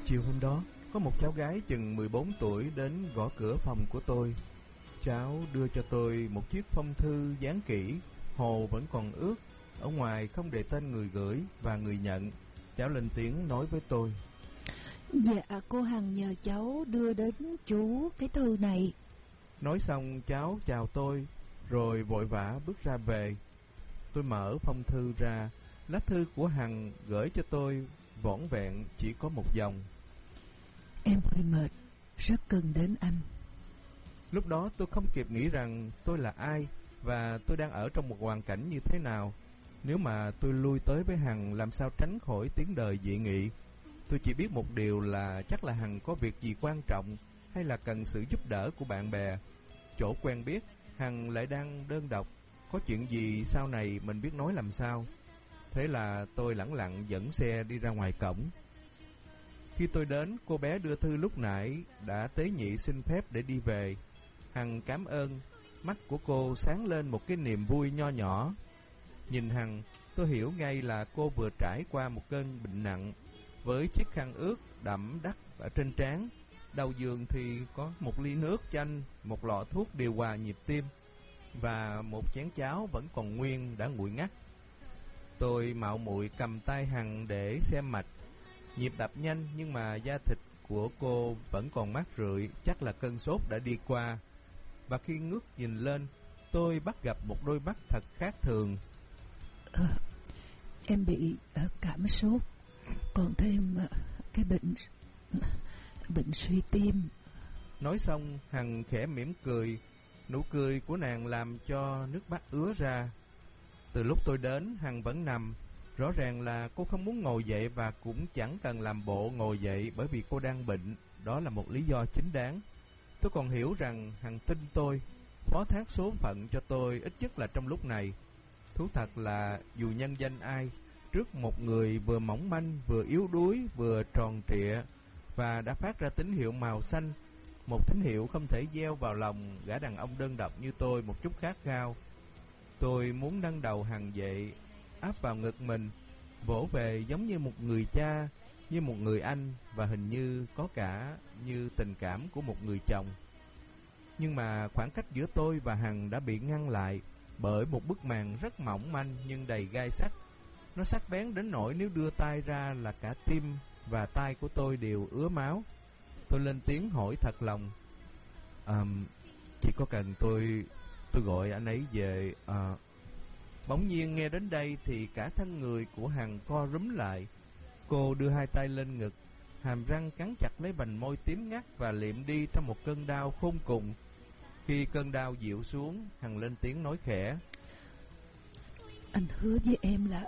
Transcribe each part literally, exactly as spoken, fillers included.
Chiều hôm đó, có một cháu gái chừng mười bốn tuổi đến gõ cửa phòng của tôi. Cháu đưa cho tôi một chiếc phong thư dán kỹ, hồ vẫn còn ướt, ở ngoài không đề tên người gửi và người nhận. Cháu lên tiếng nói với tôi: Dạ, cô Hằng nhờ cháu đưa đến chú cái thư này. Nói xong cháu chào tôi, rồi vội vã bước ra về. Tôi mở phong thư ra, lá thư của Hằng gửi cho tôi vỏn vẹn chỉ có một dòng: Em hơi mệt, rất cần đến anh. Lúc đó tôi không kịp nghĩ rằng tôi là ai và tôi đang ở trong một hoàn cảnh như thế nào. Nếu mà tôi lui tới với Hằng, làm sao tránh khỏi tiếng đời dị nghị. Tôi chỉ biết một điều là chắc là Hằng có việc gì quan trọng, hay là cần sự giúp đỡ của bạn bè. Chỗ quen biết, Hằng lại đang đơn độc, có chuyện gì sau này mình biết nói làm sao. Thế là tôi lẳng lặng dẫn xe đi ra ngoài cổng. Khi tôi đến, cô bé đưa thư lúc nãy đã tế nhị xin phép để đi về. Hằng cảm ơn, mắt của cô sáng lên một cái niềm vui nho nhỏ. Nhìn Hằng, tôi hiểu ngay là cô vừa trải qua một cơn bệnh nặng, với chiếc khăn ướt đẫm đắc ở trên trán. Đầu giường thì có một ly nước chanh, một lọ thuốc điều hòa nhịp tim và một chén cháo vẫn còn nguyên đã nguội ngắt. Tôi mạo muội cầm tay Hằng để xem mạch. Nhịp đập nhanh nhưng mà da thịt của cô vẫn còn mát rượi, chắc là cơn sốt đã đi qua. Và khi ngước nhìn lên, tôi bắt gặp một đôi mắt thật khác thường. à, Em bị uh, cảm sốt, còn thêm uh, cái bệnh bệnh suy tim. Nói xong, Hằng khẽ mỉm cười. Nụ cười của nàng làm cho nước mắt ứa ra. Từ lúc tôi đến, Hằng vẫn nằm. Rõ ràng là cô không muốn ngồi dậy và cũng chẳng cần làm bộ ngồi dậy, bởi vì cô đang bệnh. Đó là một lý do chính đáng. Tôi còn hiểu rằng Hằng tin tôi, phó thác số phận cho tôi, ít nhất là trong lúc này. Thú thật là dù nhân danh ai, trước một người vừa mỏng manh, vừa yếu đuối, vừa tròn trịa và đã phát ra tín hiệu màu xanh, một tín hiệu không thể gieo vào lòng gã đàn ông đơn độc như tôi một chút khát khao. Tôi muốn nâng đầu Hằng dậy, áp vào ngực mình, vỗ về giống như một người cha, như một người anh, và hình như có cả như tình cảm của một người chồng. Nhưng mà khoảng cách giữa tôi và Hằng đã bị ngăn lại bởi một bức màn rất mỏng manh nhưng đầy gai sắc. Nó sắc bén đến nỗi nếu đưa tay ra là cả tim và tay của tôi đều ứa máu. Tôi lên tiếng hỏi thật lòng: à, Chị có cần tôi Tôi gọi anh ấy về à... Bỗng nhiên nghe đến đây thì cả thân người của Hằng co rúm lại. Cô đưa hai tay lên ngực, hàm răng cắn chặt lấy vành môi tím ngắt và liệm đi trong một cơn đau khôn cùng. Khi cơn đau dịu xuống, Hằng lên tiếng nói khẽ: Anh hứa với em là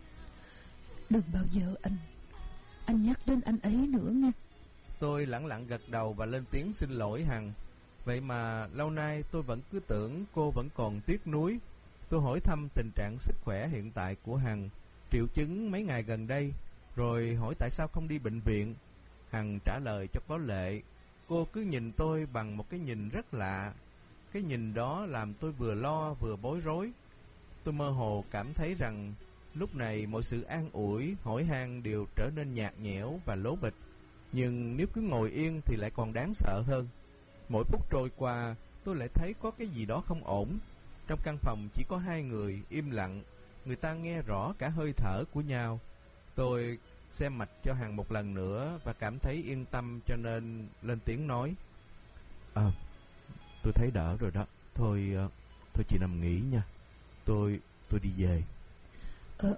đừng bao giờ anh Anh nhắc đến anh ấy nữa nha. Tôi lẳng lặng gật đầu và lên tiếng xin lỗi Hằng. Vậy mà lâu nay tôi vẫn cứ tưởng cô vẫn còn tiếc nuối. Tôi hỏi thăm tình trạng sức khỏe hiện tại của Hằng, triệu chứng mấy ngày gần đây, rồi hỏi tại sao không đi bệnh viện. Hằng trả lời cho có lệ. Cô cứ nhìn tôi bằng một cái nhìn rất lạ. Cái nhìn đó làm tôi vừa lo vừa bối rối. Tôi mơ hồ cảm thấy rằng lúc này mọi sự an ủi, hỏi han đều trở nên nhạt nhẽo và lố bịch. Nhưng nếu cứ ngồi yên thì lại còn đáng sợ hơn. Mỗi phút trôi qua, tôi lại thấy có cái gì đó không ổn. Trong căn phòng chỉ có hai người, im lặng. Người ta nghe rõ cả hơi thở của nhau. Tôi xem mạch cho Hằng một lần nữa và cảm thấy yên tâm, cho nên lên tiếng nói: À, tôi thấy đỡ rồi đó. Thôi, thôi chị nằm nghỉ nha. Tôi, tôi đi về. Ờ,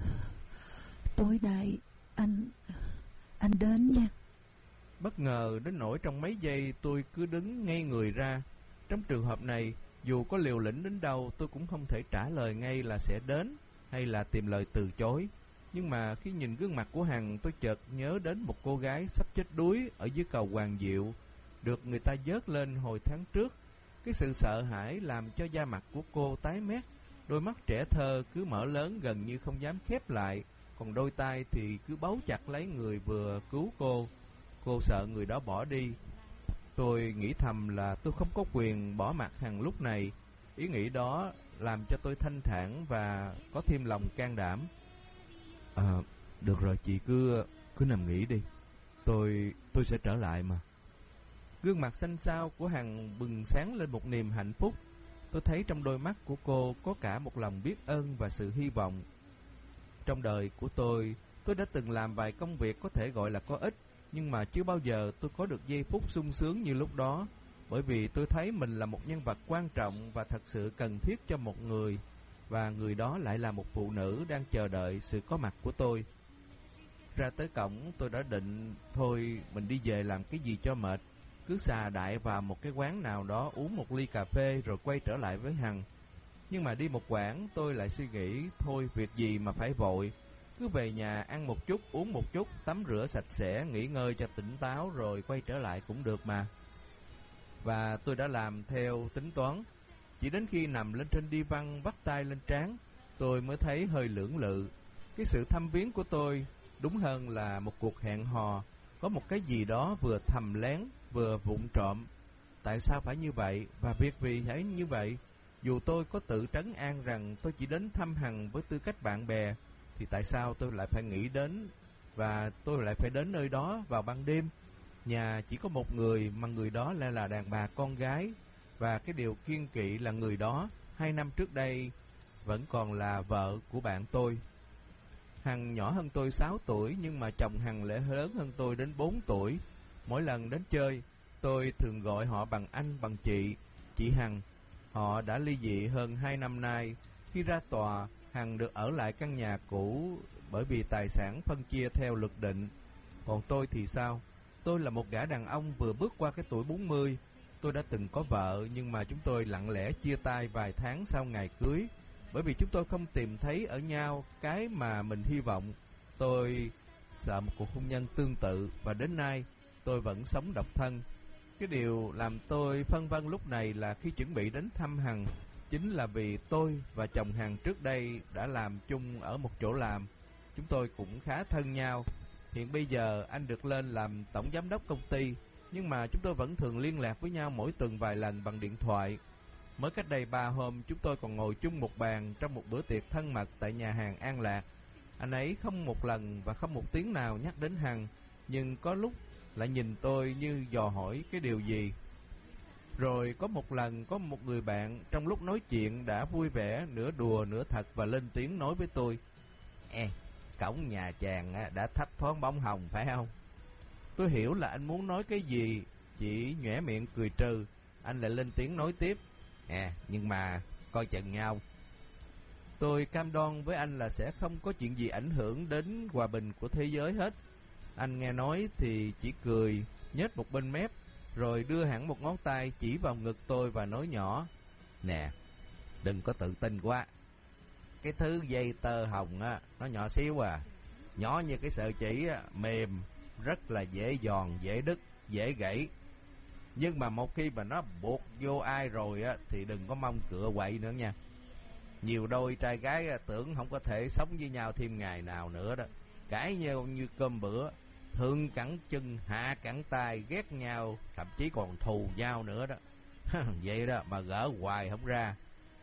tối nay anh, anh đến nha. Bất ngờ đến nỗi trong mấy giây tôi cứ đứng ngay người ra. Trong trường hợp này, dù có liều lĩnh đến đâu, tôi cũng không thể trả lời ngay là sẽ đến hay là tìm lời từ chối. Nhưng mà khi nhìn gương mặt của Hằng, tôi chợt nhớ đến một cô gái sắp chết đuối ở dưới cầu Hoàng Diệu, được người ta vớt lên hồi tháng trước. Cái sự sợ hãi làm cho da mặt của cô tái mét. Đôi mắt trẻ thơ cứ mở lớn gần như không dám khép lại, còn đôi tay thì cứ bấu chặt lấy người vừa cứu cô. Cô sợ người đó bỏ đi. Tôi nghĩ thầm là tôi không có quyền bỏ mặc Hằng lúc này. Ý nghĩ đó làm cho tôi thanh thản và có thêm lòng can đảm. À, được rồi, chị cứ cứ nằm nghỉ đi. Tôi, tôi sẽ trở lại mà. Gương mặt xanh xao của Hằng bừng sáng lên một niềm hạnh phúc. Tôi thấy trong đôi mắt của cô có cả một lòng biết ơn và sự hy vọng. Trong đời của tôi, tôi đã từng làm vài công việc có thể gọi là có ích, nhưng mà chưa bao giờ tôi có được giây phút sung sướng như lúc đó, bởi vì tôi thấy mình là một nhân vật quan trọng và thật sự cần thiết cho một người, và người đó lại là một phụ nữ đang chờ đợi sự có mặt của tôi. Ra tới cổng, tôi đã định thôi mình đi về làm cái gì cho mệt, cứ xà đại vào một cái quán nào đó uống một ly cà phê rồi quay trở lại với Hằng. Nhưng mà đi một quãng tôi lại suy nghĩ, thôi việc gì mà phải vội, cứ về nhà ăn một chút, uống một chút, tắm rửa sạch sẽ, nghỉ ngơi cho tỉnh táo rồi quay trở lại cũng được mà. Và tôi đã làm theo tính toán. Chỉ đến khi nằm lên trên đi văn vắt tay lên trán, tôi mới thấy hơi lưỡng lự. Cái sự thăm viếng của tôi đúng hơn là một cuộc hẹn hò, có một cái gì đó vừa thầm lén vừa vụng trộm. Tại sao phải như vậy, và việc vì phải như vậy? Dù tôi có tự trấn an rằng tôi chỉ đến thăm Hằng với tư cách bạn bè, thì tại sao tôi lại phải nghĩ đến và tôi lại phải đến nơi đó vào ban đêm? Nhà chỉ có một người, mà người đó lại là đàn bà con gái, và cái điều kiêng kỵ là người đó hai năm trước đây vẫn còn là vợ của bạn tôi. Hằng nhỏ hơn tôi sáu tuổi, nhưng mà chồng Hằng lại lớn hơn tôi đến bốn tuổi. Mỗi lần đến chơi, tôi thường gọi họ bằng anh, bằng chị, chị Hằng. Họ đã ly dị hơn hai năm nay. Khi ra tòa, Hằng được ở lại căn nhà cũ bởi vì tài sản phân chia theo luật định. Còn tôi thì sao? Tôi là một gã đàn ông vừa bước qua cái tuổi bốn mươi. Tôi đã từng có vợ, nhưng mà chúng tôi lặng lẽ chia tay vài tháng sau ngày cưới, bởi vì chúng tôi không tìm thấy ở nhau cái mà mình hy vọng. Tôi sợ một cuộc hôn nhân tương tự, và đến nay tôi vẫn sống độc thân. Cái điều làm tôi phân vân lúc này là khi chuẩn bị đến thăm Hằng, chính là vì tôi và chồng Hằng trước đây đã làm chung ở một chỗ làm. Chúng tôi cũng khá thân nhau. Hiện bây giờ anh được lên làm tổng giám đốc công ty, nhưng mà chúng tôi vẫn thường liên lạc với nhau mỗi tuần vài lần bằng điện thoại. Mới cách đây ba hôm, chúng tôi còn ngồi chung một bàn trong một bữa tiệc thân mật tại nhà hàng An Lạc. Anh ấy không một lần và không một tiếng nào nhắc đến Hằng, nhưng có lúc lại nhìn tôi như dò hỏi cái điều gì. Rồi có một lần có một người bạn trong lúc nói chuyện đã vui vẻ, nửa đùa nửa thật, và lên tiếng nói với tôi: Ê, cổng nhà chàng đã thấp thoáng bóng hồng phải không? Tôi hiểu là anh muốn nói cái gì, chỉ nhoẻn miệng cười trừ. Anh lại lên tiếng nói tiếp: À, nhưng mà coi chừng nhau. Tôi cam đoan với anh là sẽ không có chuyện gì ảnh hưởng đến hòa bình của thế giới hết. Anh nghe nói thì chỉ cười, nhếch một bên mép, rồi đưa hẳn một ngón tay chỉ vào ngực tôi và nói nhỏ: Nè, đừng có tự tin quá. Cái thứ dây tơ hồng á, nó nhỏ xíu à, nhỏ như cái sợi chỉ á, mềm, rất là dễ giòn, dễ đứt, dễ gãy. Nhưng mà một khi mà nó buộc vô ai rồi á, thì đừng có mong cựa quậy nữa nha. Nhiều đôi trai gái tưởng không có thể sống với nhau thêm ngày nào nữa đó. Cãi nhau như cơm bữa, thượng cẳng chân, hạ cẳng tay, ghét nhau, thậm chí còn thù nhau nữa đó. Vậy đó mà gỡ hoài không ra.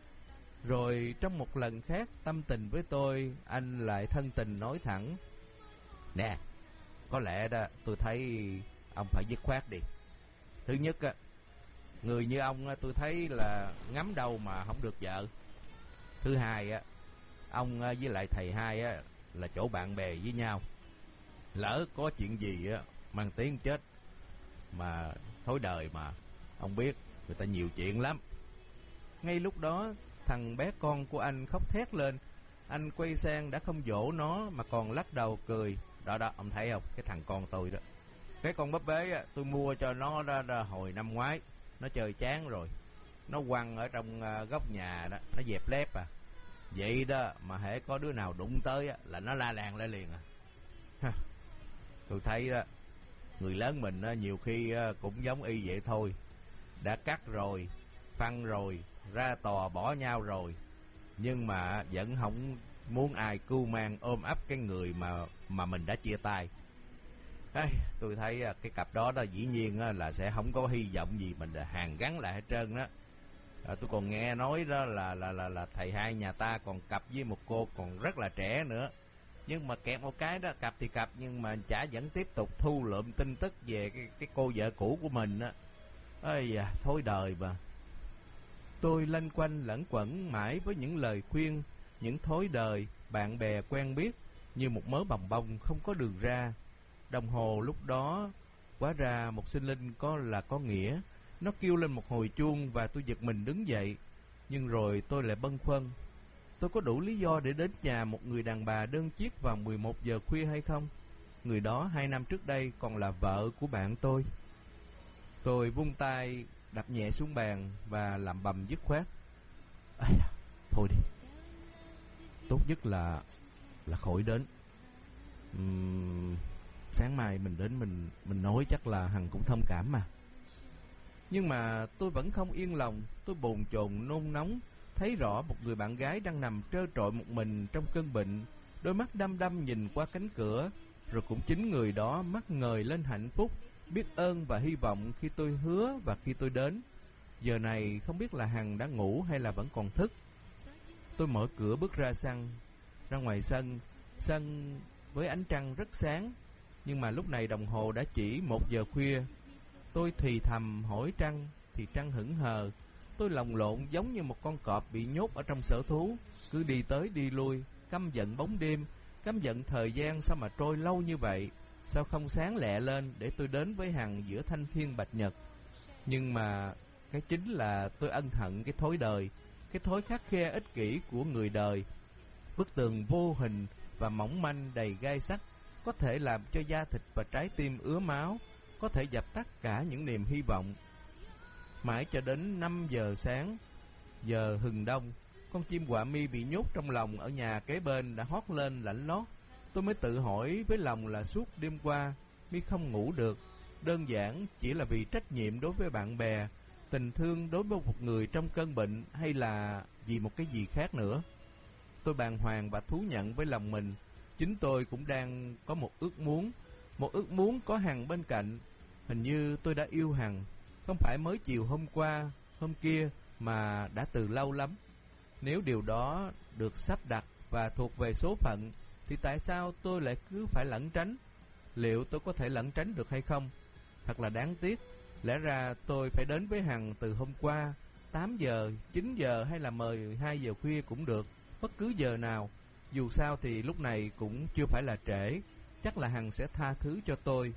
Rồi trong một lần khác tâm tình với tôi, anh lại thân tình nói thẳng: Nè, có lẽ đó tôi thấy ông phải dứt khoát đi. Thứ nhất á, người như ông tôi thấy là ngắm đâu mà không được vợ. Thứ hai á, ông với lại thầy hai á là chỗ bạn bè với nhau. Lỡ có chuyện gì á mang tiếng chết mà thối đời mà, ông biết người ta nhiều chuyện lắm. Ngay lúc đó, thằng bé con của anh khóc thét lên. Anh quay sang đã không dỗ nó mà còn lắc đầu cười. Đó đó, ông thấy không, cái thằng con tôi đó. Cái con búp bê á, tôi mua cho nó đó, đó hồi năm ngoái. Nó chơi chán rồi, nó quăng ở trong uh, góc nhà đó, nó dẹp lép à. Vậy đó mà hễ có đứa nào đụng tới á, là nó la làng lại liền à. Tôi thấy đó, người lớn mình á, nhiều khi á, cũng giống y vậy thôi. Đã cắt rồi, phăng rồi, ra tòa bỏ nhau rồi, nhưng mà vẫn không muốn ai cưu mang ôm ấp cái người mà mà mình đã chia tay. Ê, tôi thấy cái cặp đó đó dĩ nhiên là sẽ không có hy vọng gì mình hàn gắn lại hết trơn đó. À, tôi còn nghe nói đó là là là là thầy hai nhà ta còn cặp với một cô còn rất là trẻ nữa. Nhưng mà kẹt một cái đó, cặp thì cặp, nhưng mà chả vẫn tiếp tục thu lượm tin tức về cái, cái cô vợ cũ của mình á. Ây da, thối đời mà. Tôi lanh quanh lẩn quẩn mãi với những lời khuyên, những thối đời, bạn bè quen biết, như một mớ bòng bong không có đường ra. Đồng hồ lúc đó, hóa ra một sinh linh có là có nghĩa. Nó kêu lên một hồi chuông và tôi giật mình đứng dậy. Nhưng rồi tôi lại bâng khuâng. Tôi có đủ lý do để đến nhà một người đàn bà đơn chiếc vào mười một giờ khuya hay không? Người đó hai năm trước đây còn là vợ của bạn tôi. Tôi vung tay đập nhẹ xuống bàn và làm bầm dứt khoát. À, thôi đi, tốt nhất là là khỏi đến. uhm, Sáng mai mình đến mình mình nói, chắc là Hằng cũng thông cảm mà. Nhưng mà tôi vẫn không yên lòng. Tôi bồn chồn nôn nóng, thấy rõ một người bạn gái đang nằm trơ trọi một mình trong cơn bệnh, đôi mắt đăm đăm nhìn qua cánh cửa. Rồi cũng chính người đó mắt ngời lên hạnh phúc, biết ơn và hy vọng khi tôi hứa và khi tôi đến. Giờ này không biết là Hằng đã ngủ hay là vẫn còn thức. Tôi mở cửa bước ra sân, ra ngoài sân, sân với ánh trăng rất sáng. Nhưng mà lúc này đồng hồ đã chỉ một giờ khuya. Tôi thì thầm hỏi trăng, thì trăng hững hờ. Tôi lồng lộn giống như một con cọp bị nhốt ở trong sở thú, cứ đi tới đi lui, căm giận bóng đêm, căm giận thời gian sao mà trôi lâu như vậy. Sao không sáng lẹ lên để tôi đến với Hằng giữa thanh thiên bạch nhật. Nhưng mà cái chính là tôi ân hận cái thói đời, cái thói khắt khe ích kỷ của người đời. Bức tường vô hình và mỏng manh đầy gai sắt có thể làm cho da thịt và trái tim ứa máu, có thể dập tắt cả những niềm hy vọng. Mãi cho đến năm giờ sáng, giờ hừng đông, con chim quạ mi bị nhốt trong lòng ở nhà kế bên đã hót lên lảnh lót. Tôi mới tự hỏi với lòng là suốt đêm qua mi không ngủ được, đơn giản chỉ là vì trách nhiệm đối với bạn bè, tình thương đối với một người trong cơn bệnh, hay là vì một cái gì khác nữa. Tôi bàng hoàng và thú nhận với lòng mình, chính tôi cũng đang có một ước muốn, một ước muốn có Hằng bên cạnh. Hình như tôi đã yêu Hằng, không phải mới chiều hôm qua, hôm kia, mà đã từ lâu lắm. Nếu điều đó được sắp đặt và thuộc về số phận, thì tại sao tôi lại cứ phải lẩn tránh? Liệu tôi có thể lẩn tránh được hay không? Thật là đáng tiếc. Lẽ ra tôi phải đến với Hằng từ hôm qua, tám giờ, chín giờ hay là mười hai giờ khuya cũng được, bất cứ giờ nào. Dù sao thì lúc này cũng chưa phải là trễ, chắc là Hằng sẽ tha thứ cho tôi.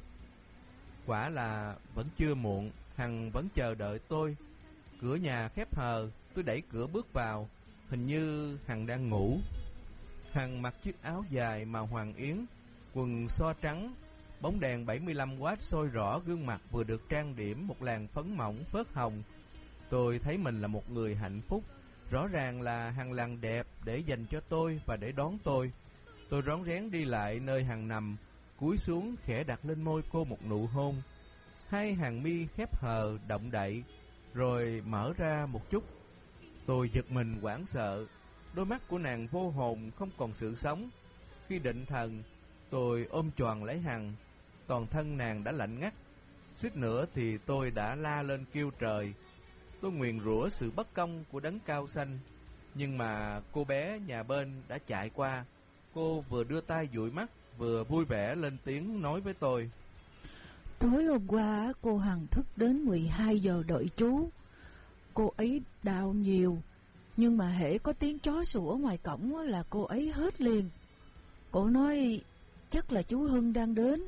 Quả là vẫn chưa muộn, Hằng vẫn chờ đợi tôi. Cửa nhà khép hờ, tôi đẩy cửa bước vào. Hình như Hằng đang ngủ. Hằng mặc chiếc áo dài màu hoàng yến, quần so trắng, bóng đèn bảy mươi lăm oát soi rõ gương mặt vừa được trang điểm một làn phấn mỏng phớt hồng. Tôi thấy mình là một người hạnh phúc. Rõ ràng là Hằng làm đẹp để dành cho tôi và để đón tôi. Tôi rón rén đi lại nơi Hằng nằm, cúi xuống khẽ đặt lên môi cô một nụ hôn. Hai hàng mi khép hờ động đậy, rồi mở ra một chút. Tôi giật mình hoảng sợ. Đôi mắt của nàng vô hồn, không còn sự sống. Khi định thần, tôi ôm choàng lấy Hằng. Toàn thân nàng đã lạnh ngắt. Suýt nữa thì tôi đã la lên kêu trời. Tôi nguyền rủa sự bất công của đấng cao xanh. Nhưng mà cô bé nhà bên đã chạy qua. Cô vừa đưa tay dụi mắt, vừa vui vẻ lên tiếng nói với tôi. Tối hôm qua cô Hằng thức đến mười hai giờ đợi chú. Cô ấy đau nhiều, nhưng mà hễ có tiếng chó sủa ngoài cổng là cô ấy hết liền. Cô nói chắc là chú Hưng đang đến.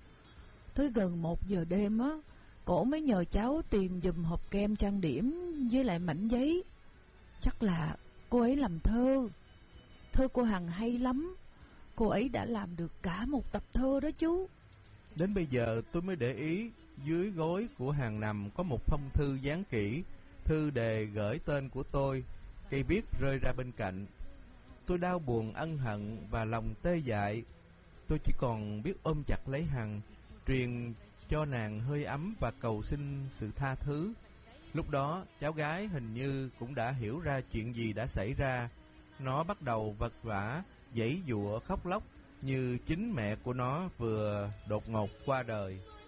Tới gần một giờ đêm á, cổ mới nhờ cháu tìm giùm hộp kem trang điểm với lại mảnh giấy. Chắc là cô ấy làm thơ. Thơ cô Hằng hay lắm. Cô ấy đã làm được cả một tập thơ đó chú. Đến bây giờ tôi mới để ý, dưới gối của Hằng nằm có một phong thư dán kỹ. Thư đề gửi tên của tôi, cây viết rơi ra bên cạnh. Tôi đau buồn ân hận và lòng tê dại. Tôi chỉ còn biết ôm chặt lấy Hằng, truyền cho nàng hơi ấm và cầu xin sự tha thứ. Lúc đó cháu gái hình như cũng đã hiểu ra chuyện gì đã xảy ra. Nó bắt đầu vật vã, giãy giụa khóc lóc như chính mẹ của nó vừa đột ngột qua đời.